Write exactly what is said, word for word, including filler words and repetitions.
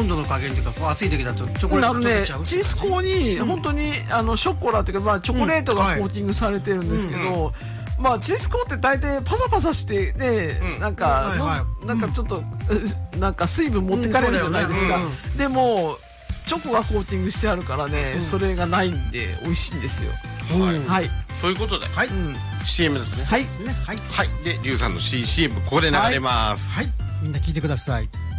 温度の加減というかこう暑い時だとチョコレートが溶けちゃう、 ね、チーズコに本当にあのショコラっていうか、まあ、チョコレートがコーティングされてるんですけど、まあチーズコーって大体パサパサしてね、うん、なんか、はいはい、なんかちょっと、うん、なんか水分持ってかれるじゃないですか、うんねうん、でもチョコがコーティングしてあるからね、うん、それがないんで美味しいんですよ、 はい、はい、ということで、 はい、うん、 シーエム ですね。 はいですね。はい。 はい。で、リュウさんの シーエム ここで流れます。 はい。はい、みんな聞いてください。